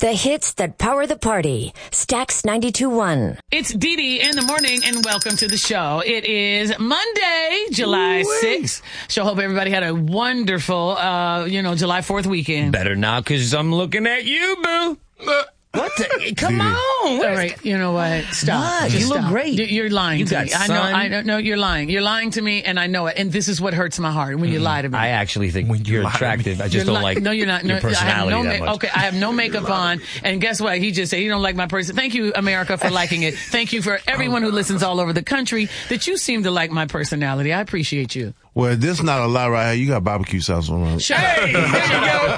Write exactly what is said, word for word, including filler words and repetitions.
The hits that power the party. Stax ninety-two point one. It's Dee Dee in the morning, and welcome to the show. It is Monday, July sixth. So hope everybody had a wonderful, uh, you know, July fourth weekend. Better not, because I'm looking at you, boo. What the? Come on. All right, you know what? Stop. Look, Just you look stop. great. You- You're lying You to got me. I sun. know. I know. No, you're lying. You're lying to me, and I know it. And this is what hurts my heart when you lie to me. I actually think When you you're lie to me. attractive. I just You're don't li- like no, you're not. No, your personality I have no that ma- much. Okay, I have no makeup on, and guess what? He just said you don't like my person. Thank you, America, for liking it. Thank you for everyone who listens all over the country that you seem to like my personality. I appreciate you. Well, this not a lie right here. You got barbecue sauce on. Hey, there you go.